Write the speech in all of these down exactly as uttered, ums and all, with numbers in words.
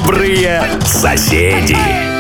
Добрые соседи.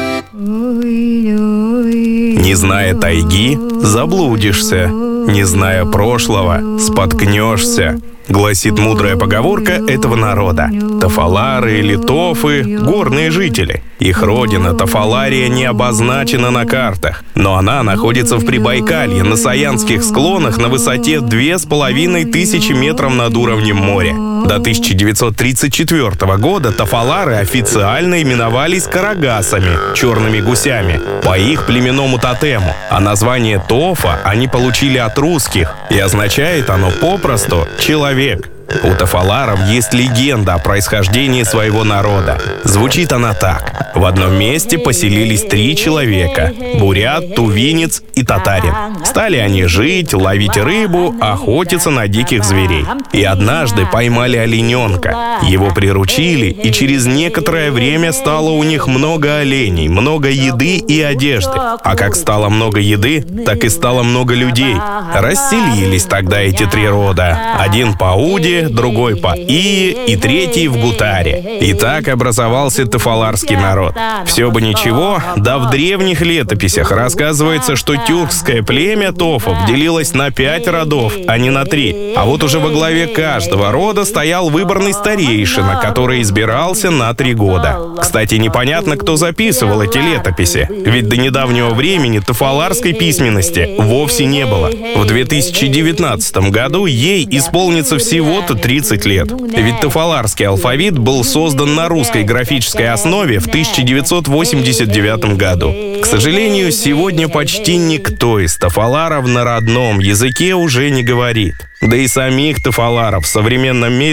Не зная тайги, заблудишься. Не зная прошлого, споткнешься. Гласит мудрая поговорка этого народа. Тафалары или тофы – горные жители. Их родина Тафалария не обозначена на картах, но она находится в Прибайкалье, на Саянских склонах на высоте две с половиной тысячи метров над уровнем моря. До тысяча девятьсот тридцать четвёртого года тафалары официально именовались карагасами, черными гусями, по их племенному тотему, а название тофа они получили от русских, и означает оно попросту «человек». У тафаларов есть легенда о происхождении своего народа. Звучит она так. В одном месте поселились три человека – бурят, тувинец и татарин. Стали они жить, ловить рыбу, охотиться на диких зверей. И однажды поймали олененка. Его приручили, и через некоторое время стало у них много оленей, много еды и одежды. А как стало много еды, так и стало много людей. Расселились тогда эти три рода. Один по Уде, другой по Ие и третий в Гутаре. И так образовался тафаларский народ. Все бы ничего, да в древних летописях рассказывается, что тюркское племя тофов делилось на пять родов, а не на три. А вот уже во главе каждого рода стоял выборный старейшина, который избирался на три года. Кстати, непонятно, кто записывал эти летописи, ведь до недавнего времени тафаларской письменности вовсе не было. В две тысячи девятнадцатом году ей исполнится всего-то тридцать лет. Ведь тафаларский алфавит был создан на русской графической основе в тысяча девятьсот восемьдесят девятом году. К сожалению, сегодня почти никто из тафаларов на родном языке уже не говорит. Да и самих тафаларов в современном мире